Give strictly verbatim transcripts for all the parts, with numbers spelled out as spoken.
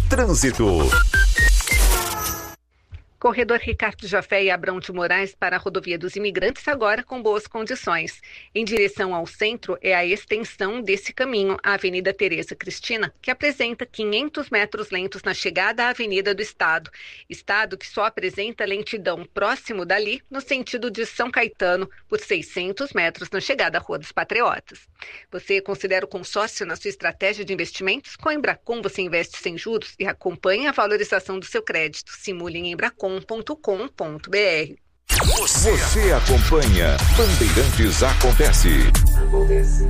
Trânsito. Corredor Ricardo Jafé e Abrão de Moraes para a Rodovia dos Imigrantes agora com boas condições. Em direção ao centro é a extensão desse caminho, a Avenida Tereza Cristina, que apresenta quinhentos metros lentos na chegada à Avenida do Estado. Estado que só apresenta lentidão próximo dali no sentido de São Caetano por seiscentos metros na chegada à Rua dos Patriotas. Você considera o consórcio na sua estratégia de investimentos? Com a Embracon você investe sem juros e acompanha a valorização do seu crédito. Simule em embracon ponto com ponto br. Você, Você acompanha Bandeirantes Acontece. Acontece.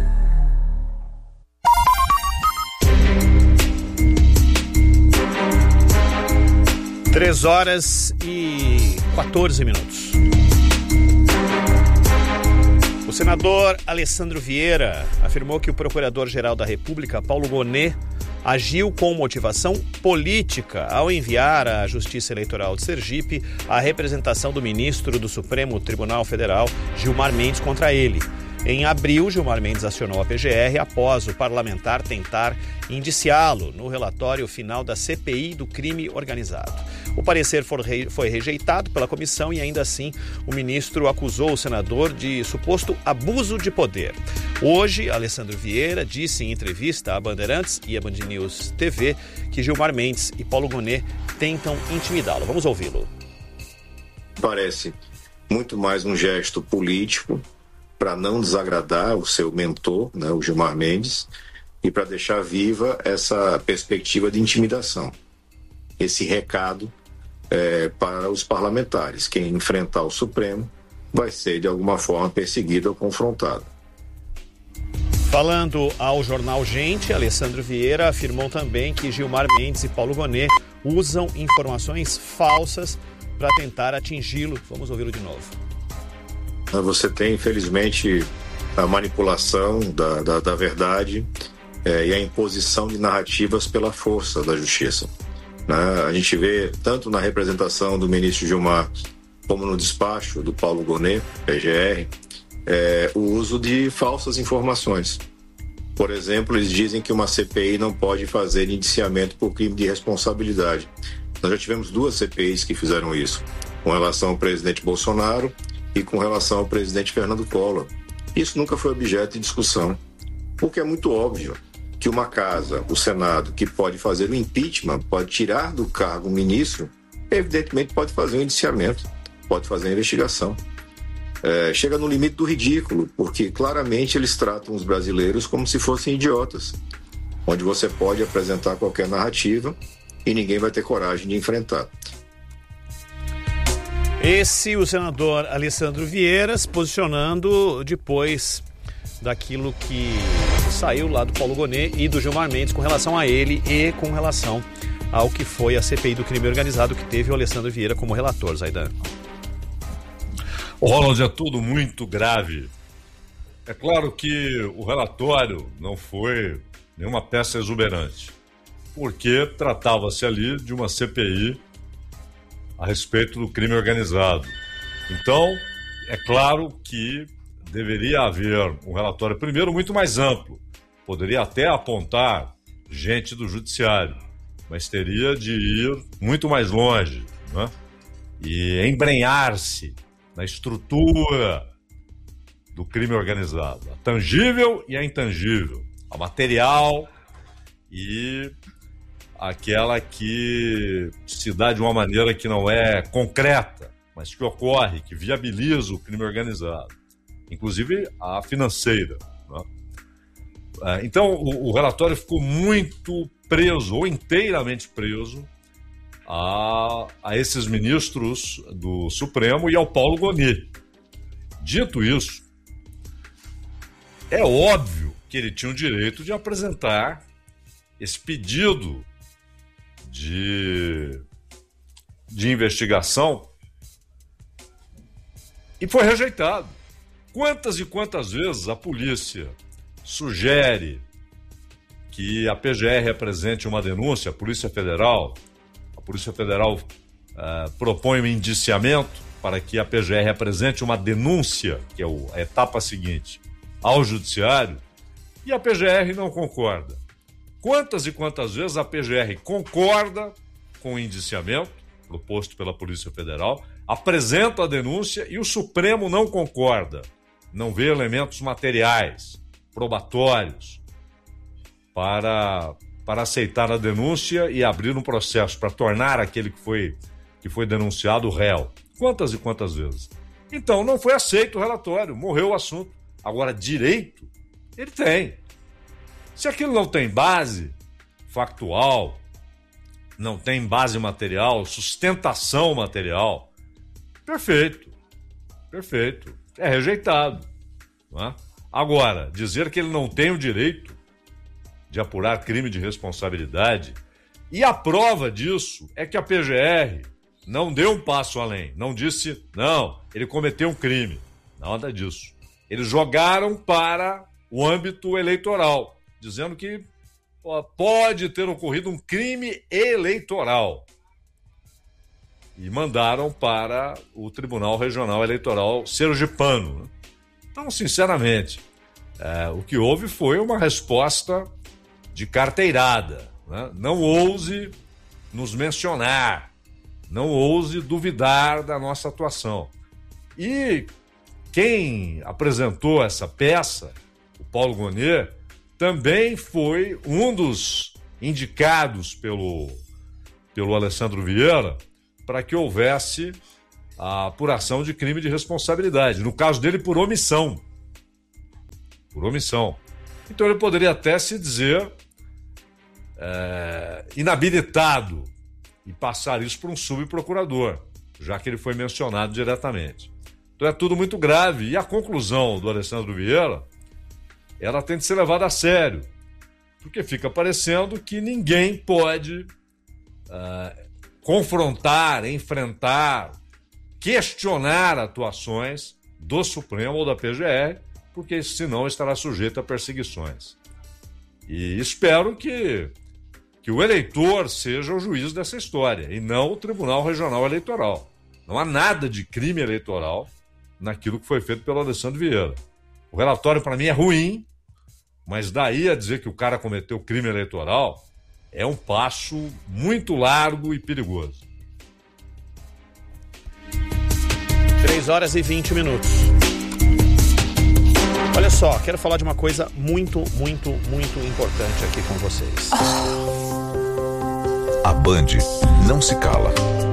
Três horas e quatorze minutos. O senador Alessandro Vieira afirmou que o procurador-geral da República, Paulo Gonet, agiu com motivação política ao enviar à Justiça Eleitoral de Sergipe a representação do ministro do Supremo Tribunal Federal, Gilmar Mendes, contra ele. Em abril, Gilmar Mendes acionou a P G R após o parlamentar tentar indiciá-lo no relatório final da C P I do crime organizado. O parecer foi rejeitado pela comissão e, ainda assim, o ministro acusou o senador de suposto abuso de poder. Hoje, Alessandro Vieira disse em entrevista à Bandeirantes e à Band News T V que Gilmar Mendes e Paulo Gonet tentam intimidá-lo. Vamos ouvi-lo. Parece muito mais um gesto político para não desagradar o seu mentor, né, o Gilmar Mendes, e para deixar viva essa perspectiva de intimidação. Esse recado é, para os parlamentares. Quem enfrentar o Supremo vai ser, de alguma forma, perseguido ou confrontado. Falando ao jornal Gente, Alessandro Vieira afirmou também que Gilmar Mendes e Paulo Gonet usam informações falsas para tentar atingi-lo. Vamos ouvi-lo de novo. Você tem, infelizmente, a manipulação da, da, da verdade é, e a imposição de narrativas pela força da justiça. Né? A gente vê, tanto na representação do ministro Gilmar, como no despacho do Paulo Gonet, P G R, é, o uso de falsas informações. Por exemplo, eles dizem que uma C P I não pode fazer indiciamento por crime de responsabilidade. Nós já tivemos duas C P Is que fizeram isso, com relação ao presidente Bolsonaro e com relação ao presidente Fernando Collor. Isso nunca foi objeto de discussão, porque é muito óbvio que uma casa, o Senado, que pode fazer o impeachment, pode tirar do cargo o ministro, evidentemente pode fazer um indiciamento, pode fazer a investigação. É, chega no limite do ridículo, porque claramente eles tratam os brasileiros como se fossem idiotas, onde você pode apresentar qualquer narrativa e ninguém vai ter coragem de enfrentar. Esse, o senador Alessandro Vieira, se posicionando depois daquilo que saiu lá do Paulo Gonet e do Gilmar Mendes com relação a ele e com relação ao que foi a C P I do crime organizado, que teve o Alessandro Vieira como relator, Zaidan. O Ronald, é tudo muito grave. É claro que o relatório não foi nenhuma peça exuberante, porque tratava-se ali de uma C P I a respeito do crime organizado. Então, é claro que deveria haver um relatório, primeiro, muito mais amplo. Poderia até apontar gente do judiciário, mas teria de ir muito mais longe, né? E embrenhar-se na estrutura do crime organizado, a tangível e a intangível, a material e aquela que se dá de uma maneira que não é concreta, mas que ocorre, que viabiliza o crime organizado, inclusive a financeira, né? Então, o, o relatório ficou muito preso, ou inteiramente preso, a, a esses ministros do Supremo e ao Paulo Gonet. Dito isso, é óbvio que ele tinha o direito de apresentar esse pedido de, de investigação e foi rejeitado. Quantas e quantas vezes a polícia sugere que a P G R apresente uma denúncia, a Polícia Federal, a Polícia Federal uh, propõe um indiciamento para que a P G R apresente uma denúncia, que é a etapa seguinte, ao Judiciário, e a P G R não concorda. Quantas e quantas vezes a P G R concorda com o indiciamento proposto pela Polícia Federal, apresenta a denúncia e o Supremo não concorda, não vê elementos materiais, probatórios, para, para aceitar a denúncia e abrir um processo para tornar aquele que foi, que foi denunciado réu. Quantas e quantas vezes? Então, não foi aceito o relatório, morreu o assunto. Agora, direito, ele tem. Se aquilo não tem base factual, não tem base material, sustentação material, perfeito, perfeito, é rejeitado. Não é? Agora, dizer que ele não tem o direito de apurar crime de responsabilidade, e a prova disso é que a P G R não deu um passo além, não disse, não, ele cometeu um crime, nada disso. Eles jogaram para o âmbito eleitoral, dizendo que ó, pode ter ocorrido um crime eleitoral. E mandaram para o Tribunal Regional Eleitoral sergipano. Né? Então, sinceramente, é, o que houve foi uma resposta de carteirada. Né? Não ouse nos mencionar, não ouse duvidar da nossa atuação. E quem apresentou essa peça, o Paulo Gonet, também foi um dos indicados pelo, pelo Alessandro Vieira para que houvesse a apuração de crime de responsabilidade. No caso dele, por omissão. Por omissão. Então ele poderia até se dizer é, inabilitado e passar isso para um subprocurador, já que ele foi mencionado diretamente. Então é tudo muito grave. E a conclusão do Alessandro Vieira, ela tem de ser levada a sério, porque fica parecendo que ninguém pode uh, confrontar, enfrentar, questionar atuações do Supremo ou da P G R, porque senão estará sujeito a perseguições. E espero que, que o eleitor seja o juiz dessa história, e não o Tribunal Regional Eleitoral. Não há nada de crime eleitoral naquilo que foi feito pelo Alessandro Vieira. O relatório, para mim, é ruim, mas daí a dizer que o cara cometeu crime eleitoral é um passo muito largo e perigoso. três horas e vinte minutos. Olha só, quero falar de uma coisa muito, muito, muito importante aqui com vocês. A Band não se cala.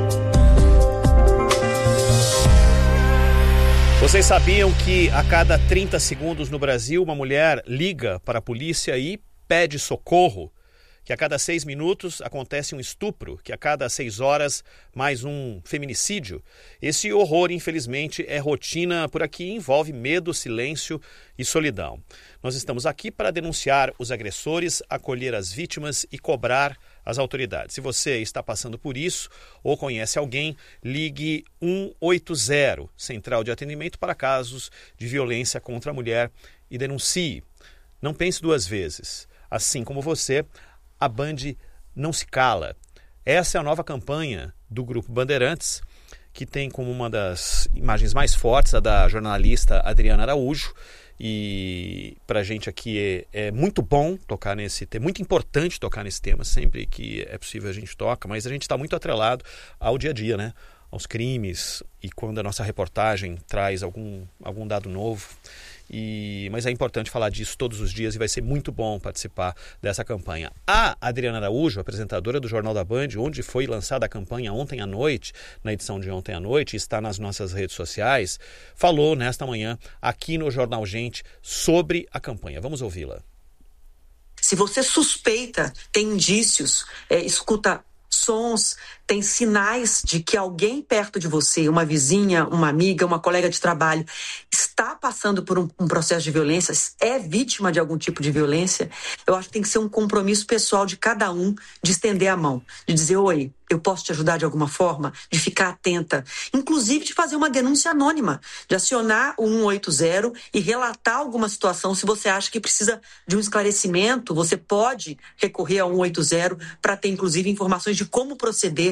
Vocês sabiam que a cada trinta segundos no Brasil uma mulher liga para a polícia e pede socorro? Que a cada seis minutos acontece um estupro, que a cada seis horas mais um feminicídio? Esse horror, infelizmente, é rotina por aqui e envolve medo, silêncio e solidão. Nós estamos aqui para denunciar os agressores, acolher as vítimas e cobrar as autoridades. Se você está passando por isso ou conhece alguém, ligue um oito zero, Central de Atendimento para Casos de Violência contra a Mulher, e denuncie. Não pense duas vezes. Assim como você, a Band não se cala. Essa é a nova campanha do Grupo Bandeirantes, que tem como uma das imagens mais fortes a da jornalista Adriana Araújo. E para a gente aqui é, é muito bom tocar nesse tema, muito importante tocar nesse tema, sempre que é possível a gente toca, mas a gente está muito atrelado ao dia a dia, né? Aos crimes, e quando a nossa reportagem traz algum, algum dado novo. E, mas é importante falar disso todos os dias e vai ser muito bom participar dessa campanha. A Adriana Araújo, apresentadora do Jornal da Band, onde foi lançada a campanha ontem à noite, na edição de ontem à noite, está nas nossas redes sociais, falou nesta manhã aqui no Jornal Gente sobre a campanha. Vamos ouvi-la. Se você suspeita, tem indícios, é, escuta sons, tem sinais de que alguém perto de você, uma vizinha, uma amiga, uma colega de trabalho, está passando por um, um processo de violência, é vítima de algum tipo de violência, eu acho que tem que ser um compromisso pessoal de cada um de estender a mão, de dizer, oi, eu posso te ajudar de alguma forma, de ficar atenta, inclusive de fazer uma denúncia anônima, de acionar o um oito zero e relatar alguma situação. Se você acha que precisa de um esclarecimento, você pode recorrer ao um oito zero para ter, inclusive, informações de como proceder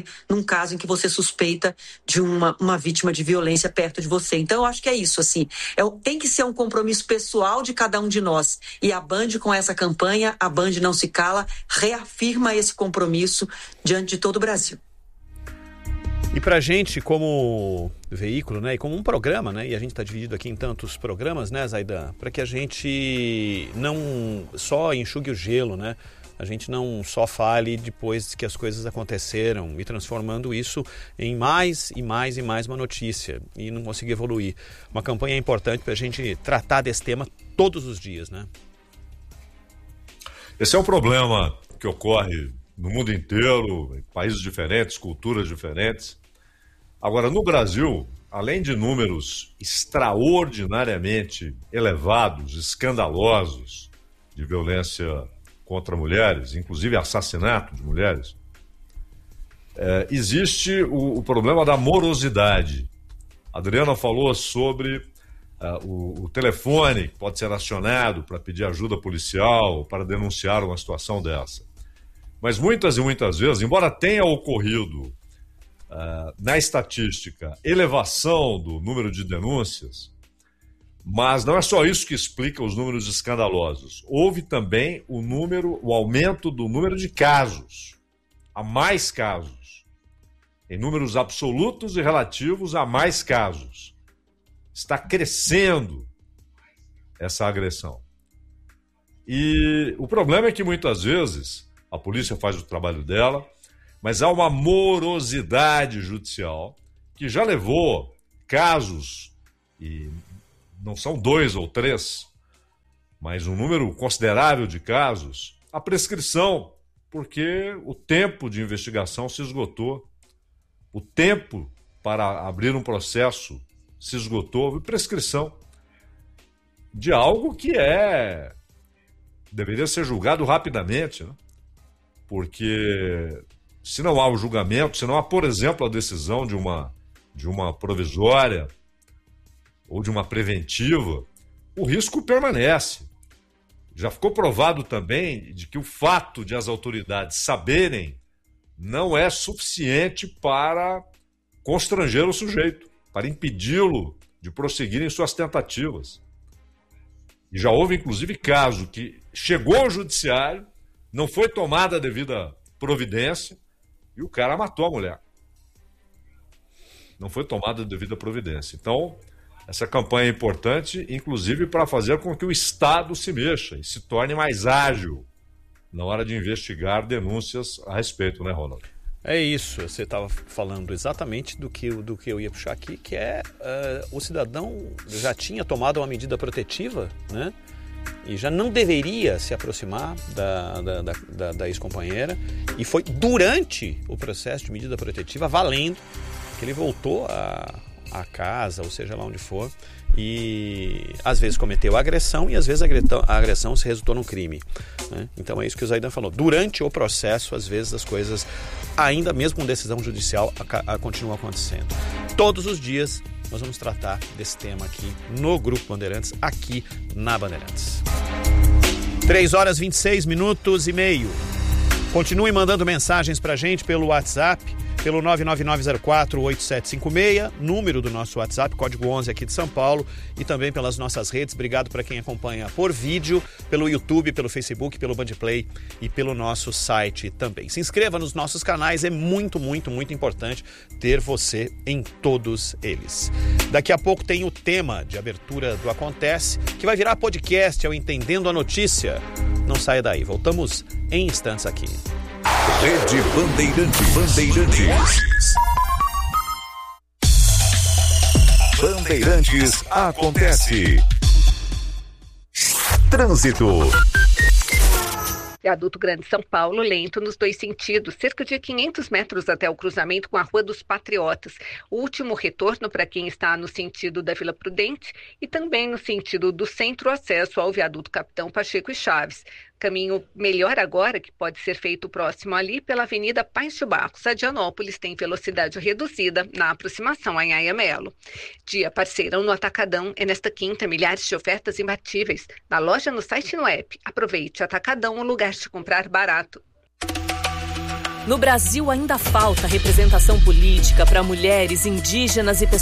ter num caso em que você suspeita de uma, uma vítima de violência perto de você. Então, eu acho que é isso, assim, é, tem que ser um compromisso pessoal de cada um de nós. E a Band, com essa campanha, a Band Não Se Cala, reafirma esse compromisso diante de todo o Brasil. E para a gente, como veículo, né, e como um programa, né, e a gente está dividido aqui em tantos programas, né, Zaidan, para que a gente não só enxugue o gelo, né, a gente não só fale depois que as coisas aconteceram e transformando isso em mais e mais e mais uma notícia e não conseguir evoluir. Uma campanha importante para a gente tratar desse tema todos os dias, né? Esse é um problema que ocorre no mundo inteiro, em países diferentes, culturas diferentes. Agora, no Brasil, além de números extraordinariamente elevados, escandalosos de violência contra mulheres, inclusive assassinato de mulheres, é, existe o, o problema da morosidade. A Adriana falou sobre uh, o, o telefone que pode ser acionado para pedir ajuda policial, para denunciar uma situação dessa. Mas muitas e muitas vezes, embora tenha ocorrido Uh, na estatística, elevação do número de denúncias, mas não é só isso que explica os números escandalosos. Houve também o número, o aumento do número de casos. Há mais casos. Em números absolutos e relativos, há mais casos. Está crescendo essa agressão. E o problema é que muitas vezes a polícia faz o trabalho dela, mas há uma morosidade judicial que já levou casos, e não são dois ou três, mas um número considerável de casos, à prescrição, porque o tempo de investigação se esgotou, o tempo para abrir um processo se esgotou, houve prescrição de algo que é deveria ser julgado rapidamente, né? Porque se não há o julgamento, se não há, por exemplo, a decisão de uma, de uma provisória ou de uma preventiva, o risco permanece. Já ficou provado também de que o fato de as autoridades saberem não é suficiente para constranger o sujeito, para impedi-lo de prosseguir em suas tentativas. E já houve, inclusive, caso que chegou ao judiciário, não foi tomada a devida providência, e o cara matou a mulher. Não foi tomada a devida providência. Então, essa campanha é importante, inclusive para fazer com que o Estado se mexa e se torne mais ágil na hora de investigar denúncias a respeito, né, Ronald? É isso, você estava falando exatamente do que, do que eu ia puxar aqui, que é uh, o cidadão já tinha tomado uma medida protetiva, né? E já não deveria se aproximar da, da, da, da, da ex-companheira, e foi durante o processo de medida protetiva, valendo, que ele voltou à, à casa, ou seja lá onde for, e às vezes cometeu a agressão e às vezes a agressão, a agressão se resultou num crime, né? Então é isso que o Zaidan falou, durante o processo às vezes as coisas, ainda mesmo com decisão judicial, a, a, continuam acontecendo. Todos os dias nós vamos tratar desse tema aqui no Grupo Bandeirantes, aqui na Bandeirantes. três horas e vinte e seis minutos e meio. Continue mandando mensagens pra gente pelo WhatsApp, pelo nove nove nove zero quatro oito sete cinco seis, número do nosso WhatsApp, código onze aqui de São Paulo, e também pelas nossas redes. Obrigado para quem acompanha por vídeo, pelo YouTube, pelo Facebook, pelo Bandplay e pelo nosso site também. Se inscreva nos nossos canais, é muito, muito, muito importante ter você em todos eles. Daqui a pouco tem o tema de abertura do Acontece, que vai virar podcast, é o Entendendo a Notícia. Não saia daí, voltamos em instantes aqui. Rede Bandeirantes. Bandeirantes. Bandeirantes acontece. Trânsito. Viaduto Grande São Paulo, lento nos dois sentidos, cerca de quinhentos metros até o cruzamento com a Rua dos Patriotas. O último retorno para quem está no sentido da Vila Prudente e também no sentido do centro, acesso ao viaduto Capitão Pacheco e Chaves. Caminho melhor agora, que pode ser feito próximo ali pela Avenida Paz de Barros. A Dianópolis tem velocidade reduzida na aproximação a Anhaia Melo. Dia Parceirão no Atacadão é nesta quinta, milhares de ofertas imbatíveis. Na loja, no site e no app. Aproveite, Atacadão, o lugar de comprar barato. No Brasil ainda falta representação política para mulheres, indígenas e pessoas